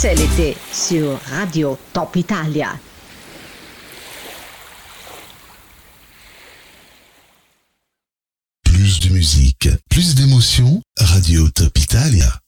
C'est l'été sur Radio Top Italia. Plus de musique, plus d'émotions, Radio Top Italia.